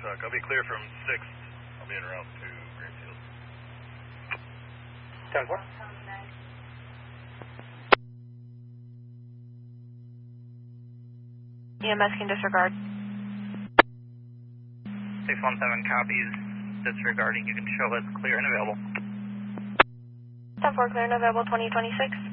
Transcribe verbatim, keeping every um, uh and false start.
Woodstock. I'll be clear from sixth. I'll be en route to Greenfield. ten four. E M S can disregard. six one seven copies. Disregarding. You can show us clear and available. ten four, clear and available, twenty twenty-six.